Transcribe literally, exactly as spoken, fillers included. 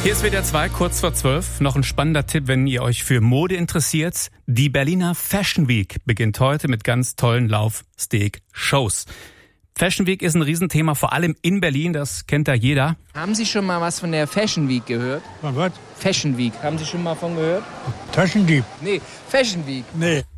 Hier ist W D R zwei, kurz vor zwölf. Noch ein spannender Tipp, wenn ihr euch für Mode interessiert. Die Berliner Fashion Week beginnt heute mit ganz tollen Lauf-Steak-Shows. Fashion Week ist ein Riesenthema, vor allem in Berlin, das kennt da jeder. Haben Sie schon mal was von der Fashion Week gehört? Von was? Fashion Week, haben Sie schon mal von gehört? Taschendieb? Nee, Fashion Week. Nee.